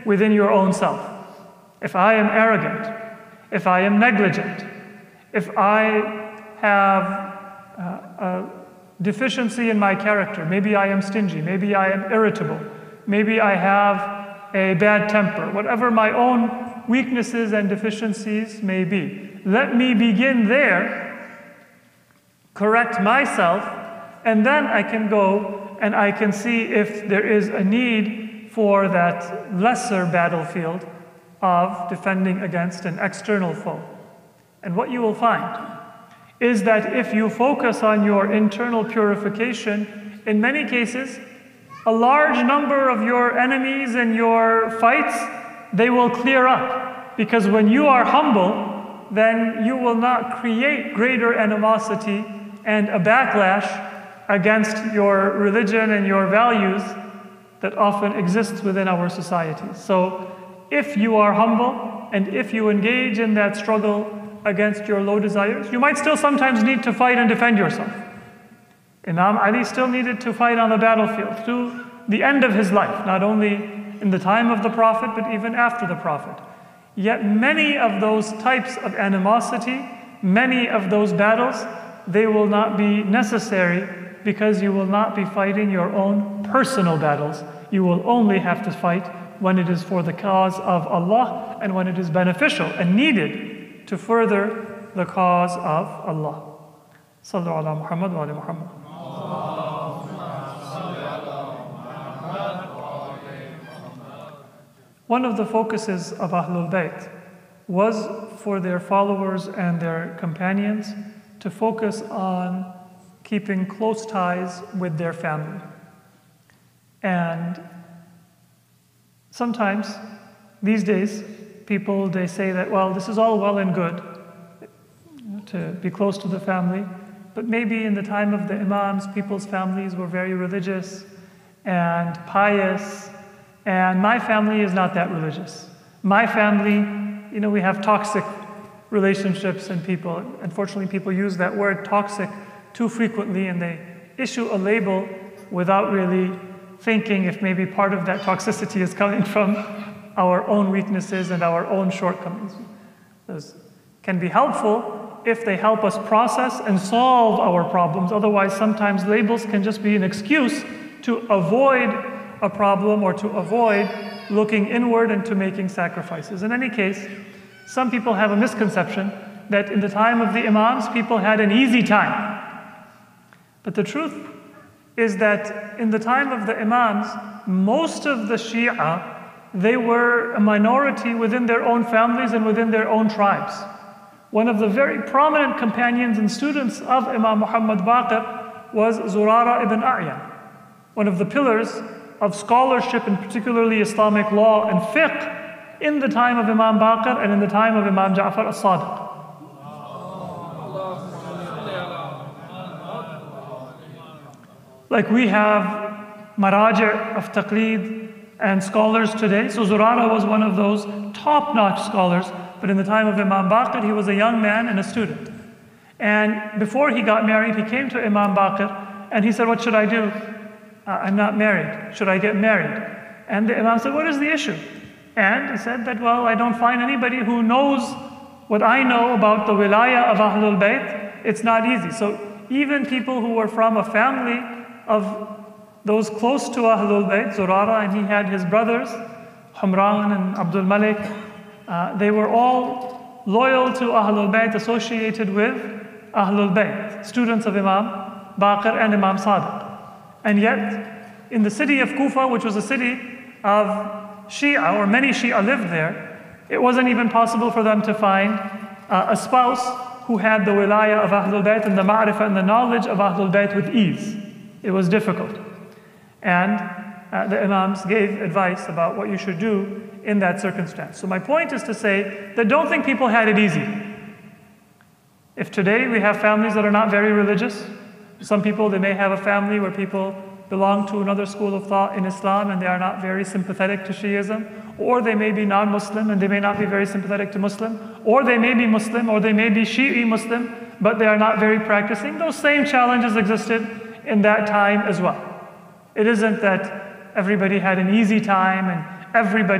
within your own self. If I am arrogant, if I am negligent, if I have a deficiency in my character, maybe I am stingy, maybe I am irritable, maybe I have a bad temper, whatever my own weaknesses and deficiencies may be, let me begin there, correct myself, and then I can go and I can see if there is a need for that lesser battlefield of defending against an external foe. And what you will find is that if you focus on your internal purification, in many cases, a large number of your enemies and your fights, they will clear up. Because when you are humble, then you will not create greater animosity and a backlash against your religion and your values that often exists within our society. So if you are humble and if you engage in that struggle against your low desires, you might still sometimes need to fight and defend yourself. Imam Ali still needed to fight on the battlefield to the end of his life, not only in the time of the Prophet, but even after the Prophet. Yet many of those types of animosity, many of those battles, they will not be necessary because you will not be fighting your own personal battles. You will only have to fight when it is for the cause of Allah and when it is beneficial and needed to further the cause of Allah. Sallu ala Muhammad wa ala Muhammad. One of the focuses of Ahlul Bayt was for their followers and their companions to focus on keeping close ties with their family. And sometimes, these days, people, they say that, well, this is all well and good to be close to the family, but maybe in the time of the Imams, people's families were very religious and pious, and my family is not that religious. My family, we have toxic relationships and people. Unfortunately, people use that word toxic too frequently, and they issue a label without really thinking if maybe part of that toxicity is coming from our own weaknesses and our own shortcomings. Those can be helpful if they help us process and solve our problems. Otherwise, sometimes labels can just be an excuse to avoid a problem or to avoid looking inward and to making sacrifices. In any case, some people have a misconception that in the time of the Imams, people had an easy time. But the truth is that in the time of the Imams, most of the Shia, they were a minority within their own families and within their own tribes. One of the very prominent companions and students of Imam Muhammad Baqir was Zurara ibn A'yan, one of the pillars of scholarship, and particularly Islamic law and fiqh, in the time of Imam Baqir and in the time of Imam Ja'far as-Sadiq. Like we have maraji' of taqleed and scholars today. So Zurara was one of those top-notch scholars, but in the time of Imam Baqir, he was a young man and a student. And before he got married, he came to Imam Baqir and he said, what should I do? I'm not married. Should I get married? And the Imam said, what is the issue? And he said that, well, I don't find anybody who knows what I know about the wilayah of Ahlul Bayt. It's not easy. So even people who were from a family of those close to Ahlul Bayt, Zurara, and he had his brothers, Humran and Abdul Malik, they were all loyal to Ahlul Bayt, associated with Ahlul Bayt, students of Imam Baqir and Imam Sadiq. And yet, in the city of Kufa, which was a city of Shia, or many Shia lived there, it wasn't even possible for them to find a spouse who had the wilayah of Ahlul Bayt and the ma'rifah and the knowledge of Ahlul Bayt with ease. It was difficult. And the Imams gave advice about what you should do in that circumstance. So my point is to say that don't think people had it easy. If today we have families that are not very religious, some people, they may have a family where people belong to another school of thought in Islam and they are not very sympathetic to Shiism, or they may be non-Muslim and they may not be very sympathetic to Muslim, or they may be Muslim or they may be Shi'i Muslim, but they are not very practicing. Those same challenges existed in that time as well. It isn't that everybody had an easy time and everybody